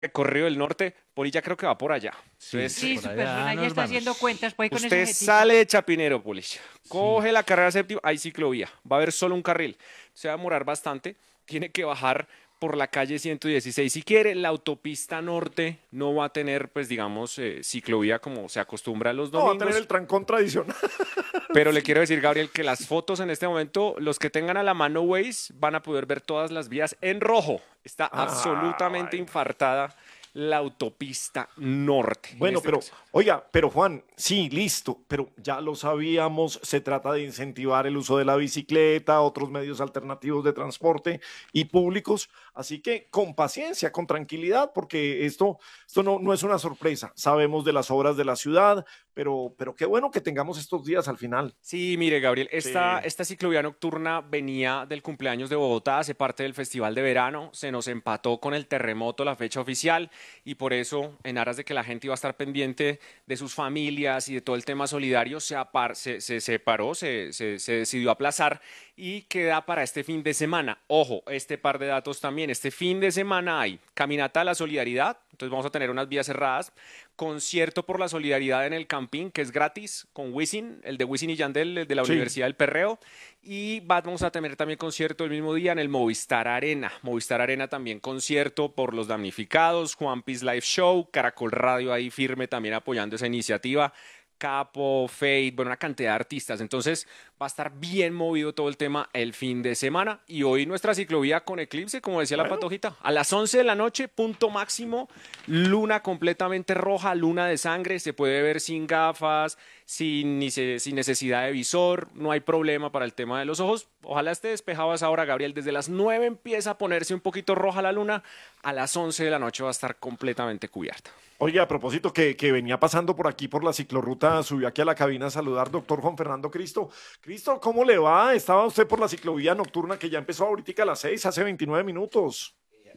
recorrido del norte, Polilla creo que va por allá. Sí, Entonces, Sí, por súper bien. allá Ahí nos está haciendo vamos. cuentas pues con esa usted jetica. sale de Chapinero, Polilla, Sí. coge la carrera séptima, hay ciclovía, va a haber solo un carril, se va a demorar bastante, tiene que bajar por la calle 116. Si quiere, la autopista norte no va a tener, pues digamos, ciclovía como se acostumbra los No, va a tener domingos, el trancón tradicional. pero le Sí. quiero decir, Gabriel, que las fotos en este momento, los que tengan a la mano Waze van a poder ver todas las vías en rojo. Está absolutamente Ay. infartada la autopista norte en Bueno, este pero, caso. oiga, pero Juan, sí, listo, pero ya lo sabíamos, se trata de incentivar el uso de la bicicleta, otros medios alternativos de transporte y públicos, así que con paciencia, con tranquilidad, porque esto no es una sorpresa. Sabemos de las obras de la ciudad, pero qué bueno que tengamos estos días al final. Sí, mire, Gabriel, Sí. esta ciclovía nocturna venía del cumpleaños de Bogotá, hace parte del Festival de Verano, se nos empató con el terremoto la fecha oficial y por eso, en aras de que la gente iba a estar pendiente de sus familias y de todo el tema solidario, se separó, se decidió aplazar y queda para este fin de semana. Ojo, este par de datos también, este fin de semana hay caminata a la solidaridad, entonces vamos a tener unas vías cerradas, concierto por la solidaridad en el Campín, que es gratis, con Wisin, el de Wisin y Yandel, el de la Sí. Universidad del Perreo, y vamos a tener también concierto el mismo día en el Movistar Arena. Movistar Arena también concierto por los damnificados, Juan Piece Live Show, Caracol Radio ahí firme también apoyando esa iniciativa. Capo, Fate, bueno, una cantidad de artistas. Entonces va a estar bien movido todo el tema el fin de semana. Y hoy nuestra ciclovía con eclipse, como decía la Bueno, Patojita, a las 11 de la noche, punto máximo, luna completamente roja, luna de sangre, se puede ver sin gafas, sin necesidad de visor, no hay problema para el tema de los ojos. Ojalá esté despejado a esa hora, Gabriel. Desde las 9 empieza a ponerse un poquito roja la luna, a las 11 de la noche va a estar completamente cubierta. oye, a propósito que venía pasando por aquí por la ciclorruta, subió aquí a la cabina a saludar doctor Juan Fernando Cristo. Cristo, ¿cómo le va? Estaba usted por la ciclovía nocturna que ya empezó ahorita a las 6, hace 29 minutos.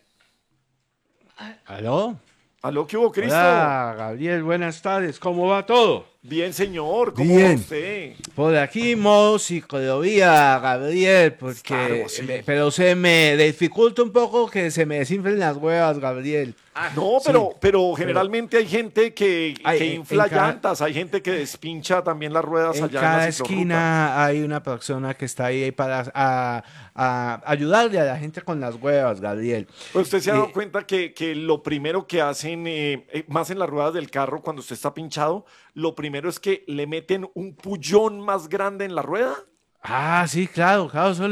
¿Aló? ¿Aló, qué hubo, Cristo? Hola, Gabriel, buenas tardes. ¿Cómo va todo? Bien, señor, ¿cómo va Bien. usted? Por aquí, modo ciclovía, Gabriel, Claro, porque... sí. Pero se me dificulta un poco que se me desinflen las huevas, Gabriel. No, Sí, pero generalmente hay gente Ay, que en infla cada- llantas, hay gente que despincha también las ruedas en allá en la cada ciclorruta. esquina hay una persona que está ahí para ayudarle a la gente con las huevas, Gabriel. Pues usted se ha dado Eh, cuenta que lo primero que hacen, más en las ruedas del carro, cuando usted está pinchado, lo primero es que le meten un pullón más grande en la rueda. Sí, claro, claro, eso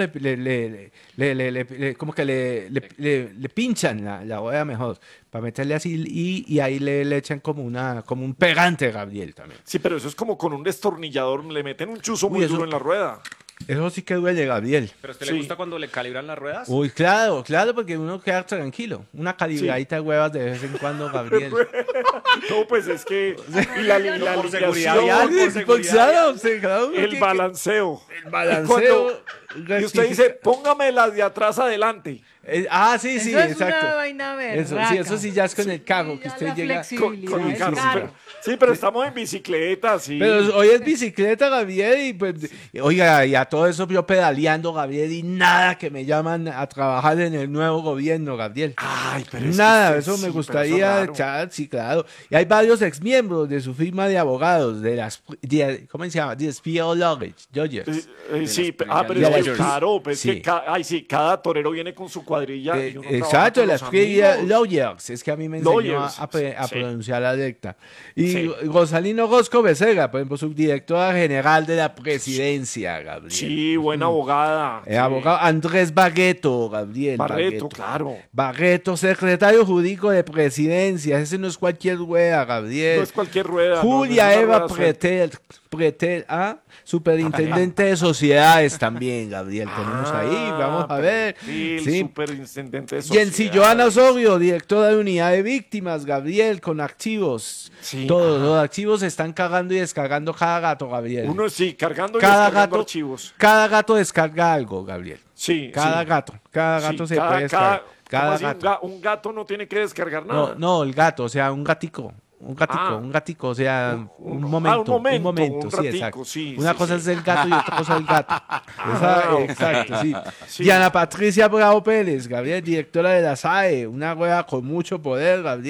como que le pinchan la hueá mejor, para meterle así y ahí le echan como un pegante, Gabriel, también. Sí, pero eso es como con un destornillador, le meten un chuzo Uy, muy duro en la rueda. eso sí que duele, Gabriel. ¿Pero a usted le Sí, gusta cuando le calibran las ruedas? Uy, claro, claro, porque uno queda tranquilo. Una sí. calibradita de huevas de vez en cuando, Gabriel. No, pues es que y la por seguridad alineación, vial, por Pues seguridad claro, sí, claro, uno el tiene balanceo. el Y balanceo. y usted dice, póngame las de atrás adelante. Sí, sí, Eso es exacto. una vaina Eso, berraca. sí, eso sí ya es con el carro, que Ya usted la llega. flexibilidad Con el es carro. caro. Sí, pero estamos en bicicleta, sí. Pero hoy es bicicleta, Gabriel, y pues, oiga, y a todo eso yo pedaleando, Gabriel, y nada que me llaman a trabajar en el nuevo gobierno, Gabriel. Ay, pero es que Nada, usted eso sí, me pero gustaría raro. echar, sí, claro. Y hay varios exmiembros de su firma de abogados, ¿cómo se llama? The Spear Luggage, Dodgers. Sí, las pero de es las que pri- claro, pues sí. que ay, sí, cada torero viene con su cuadrilla y uno trabaja Exacto, con la los Spear amigos. Lawyers, es que a mí me enseñó Lawyers, a sí. pronunciar la lecta. Y Sí. Rosalino Rosco Becerra, por ejemplo, subdirectora general de la presidencia, Gabriel. Sí, buena abogada. Sí. Abogado Andrés Barreto, Gabriel. Barreto, claro. Barreto, secretario jurídico de presidencia. Ese no es cualquier wea, Gabriel. No es cualquier rueda. Julia no es una Eva rueda suelta. Pretel, superintendente de sociedades también, Gabriel. Tenemos ahí, vamos a ver. Sí, el Sí. superintendente de Jensi Joana sociedades. Osorio, directora de unidad de víctimas, Gabriel, con activos. Sí, Todos ajá. los activos se están cargando y descargando cada gato, Gabriel. Uno sí, cargando y cada descargando gato, archivos. cada gato descarga algo, Gabriel. Sí, Cada sí. gato, cada Sí, gato se puede cada, descargar. ¿cómo Cada así? gato. Un gato no tiene que descargar No, nada. no, el gato, o sea, un gatico. un gatico, o sea, un momento, un sí, ratico, exacto. sí, Una sí, cosa sí. es el gato y otra cosa el gato. Ok. Exacto, sí. Sí. Diana Patricia Bravo Pérez, Gabriel, directora de la SAE, una wea con mucho poder, Gabriel.